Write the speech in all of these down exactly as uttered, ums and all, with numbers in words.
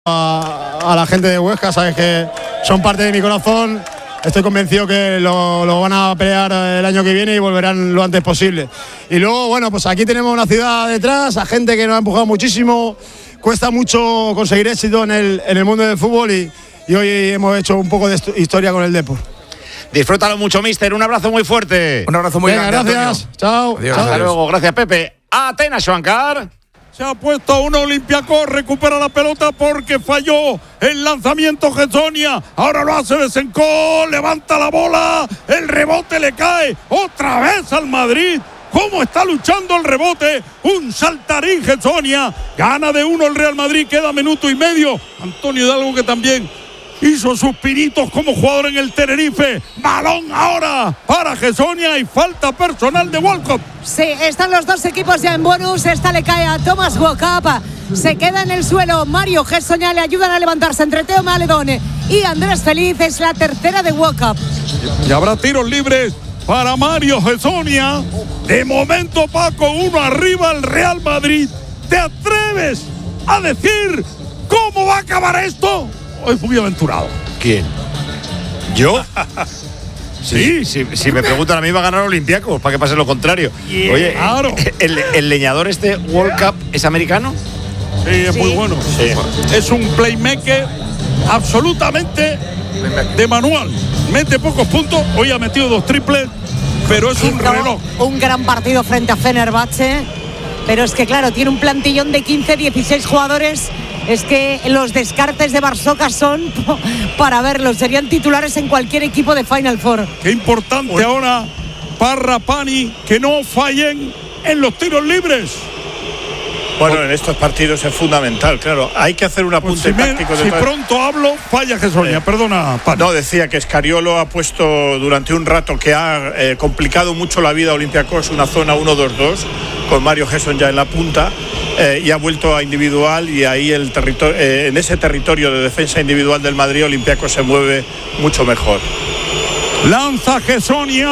a, a la gente de Huesca, sabes que son parte de mi corazón. Estoy convencido que lo, lo van a pelear el año que viene y volverán lo antes posible. Y luego, bueno, pues aquí tenemos una ciudad detrás, a gente que nos ha empujado muchísimo. Cuesta mucho conseguir éxito en el, en el mundo del fútbol y, y hoy hemos hecho un poco de historia con el deporte. Disfrútalo mucho, mister. Un abrazo muy fuerte. Un abrazo muy Venga, grande. Gracias. Antonio. Chao. Adiós. Hasta luego. Gracias, Pepe. Atenas, Xuancar. Se ha puesto a un Olympiacos, recupera la pelota porque falló el lanzamiento Gessonia. Ahora lo hace Besenkov, levanta la bola, el rebote le cae otra vez al Madrid. ¿Cómo está luchando el rebote? Un saltarín Gessonia. Gana de uno el Real Madrid, queda minuto y medio. Antonio Hidalgo, que también hizo sus pinitos como jugador en el Tenerife. Balón ahora para Gessonia y falta personal de Walcott. Sí, están los dos equipos ya en bonus. Esta le cae a Thomas Walcott. Se queda en el suelo Mario Gessonia, le ayudan a levantarse entre Teo Maledón y Andrés Feliz. Es la tercera de Walcott. Y habrá tiros libres para Mario Gessonia. De momento, Paco, uno arriba el Real Madrid. ¿Te atreves a decir cómo va a acabar esto? Es muy aventurado. ¿Quién? ¿Yo? Sí. Si, si, si me preguntan a mí, va a ganar Olympiacos, para que pase lo contrario. Yeah, Oye, claro. ¿el, el leñador este World Cup es americano? Sí, es Sí. muy bueno. Sí. Es un playmaker absolutamente de manual. Mete pocos puntos. Hoy ha metido dos triples, pero es un Hizo reloj. un gran partido frente a Fenerbahce. Pero es que, claro, tiene un plantillón de quince, dieciséis jugadores. Es que los descartes de Barsoca son para verlos. Serían titulares en cualquier equipo de Final Four. Qué importante Oye. ahora, Parra, Pani, que no fallen en los tiros libres. Bueno, en estos partidos es fundamental, claro. Hay que hacer un apunte pues si táctico. Me, de si todas... pronto hablo, falla Gessonia. Eh, Perdona, Pani. No, decía que Scariolo ha puesto durante un rato que ha eh, complicado mucho la vida a Olympiacos, una zona uno dos dos, con Mario Gesson ya en la punta, eh, y ha vuelto a individual, y ahí el territorio, eh, en ese territorio de defensa individual del Madrid, Olympiacos se mueve mucho mejor. Lanza Gessonia.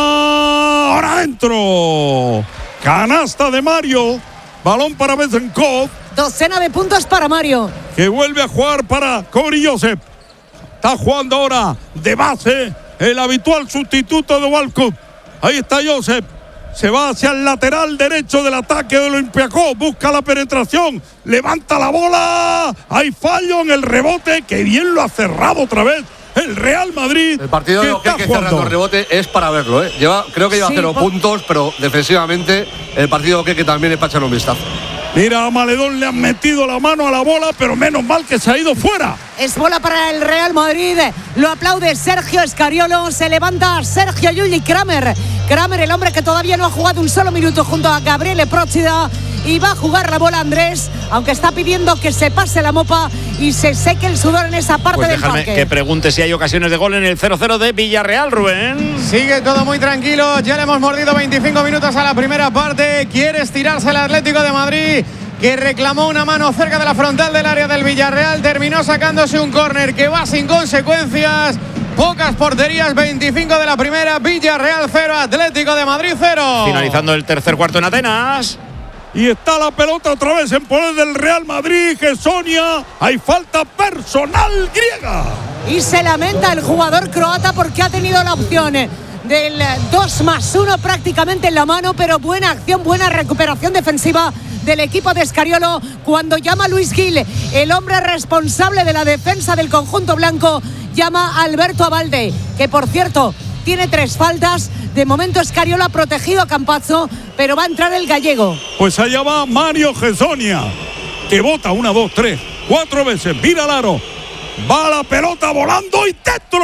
Ahora adentro. Canasta de Mario. Balón para Besenkov. Docena de puntos para Mario. Que vuelve a jugar para Corey Joseph. Está jugando ahora de base el habitual sustituto de Walcott. Ahí está Joseph. Se va hacia el lateral derecho del ataque del Olympiacos. Busca la penetración. Levanta la bola. Hay fallo en el rebote. Que bien lo ha cerrado otra vez el Real Madrid. El partido de Oqueque cerrando el rebote es para verlo, ¿eh? Lleva, creo que lleva sí, cero por... puntos, pero defensivamente el partido de Oqueque también es para echar un vistazo. Mira, a Maledón le han metido la mano a la bola, pero menos mal que se ha ido fuera. Es bola para el Real Madrid. Lo aplaude Sergio Scariolo. Se levanta Sergio Llull y Kramer. Kramer, el hombre que todavía no ha jugado un solo minuto junto a Gabriele Procida. Y va a jugar la bola Andrés, aunque está pidiendo que se pase la mopa y se seque el sudor en esa parte pues del parque. Que pregunte si hay ocasiones de gol en el cero cero de Villarreal, Rubén. Sigue todo muy tranquilo. Ya le hemos mordido veinticinco minutos a la primera parte. Quiere estirarse el Atlético de Madrid, que reclamó una mano cerca de la frontal del área del Villarreal. Terminó sacándose un córner que va sin consecuencias. Pocas porterías, veinticinco de la primera. Villarreal cero, Atlético de Madrid cero. Finalizando el tercer cuarto en Atenas. Y está la pelota otra vez en poder del Real Madrid. Gessonia. Hay falta personal griega. Y se lamenta el jugador croata porque ha tenido la opción del dos más uno prácticamente en la mano, pero buena acción, buena recuperación defensiva del equipo de Scariolo cuando llama a Luis Gil, el hombre responsable de la defensa del conjunto blanco, llama a Alberto Abalde, que por cierto tiene tres faltas. De momento Scariolo ha protegido a Campazzo, pero va a entrar el gallego. Pues allá va Mario Gessonia, que bota una, dos, tres, cuatro veces, mira al aro. Va la pelota volando y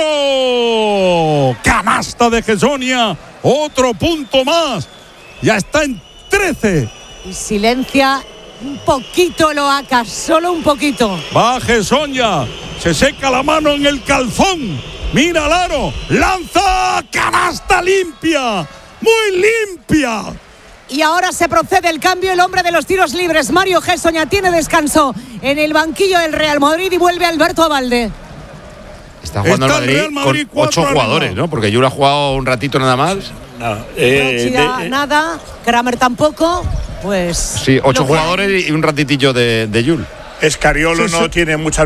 dentro. Canasta de Gessonia. Otro punto más. Ya está en trece. Y silencia un poquito Loaca, solo un poquito. Va Gessonia. Se seca la mano en el calzón. Mira al aro. Lanza. Canasta limpia. Muy limpia. Y ahora se procede el cambio, el hombre de los tiros libres, Mario Gessonia, tiene descanso en el banquillo del Real Madrid y vuelve Alberto Abalde. Está jugando Está el Madrid, Real Madrid con ocho jugadores, ¿no? Porque Yul ha jugado un ratito nada más. No, eh, Procida, de, nada, Kramer tampoco, pues... Sí, ocho jugadores y un ratitillo de, de Yul. Escariolo Sí, no sí. tiene muchas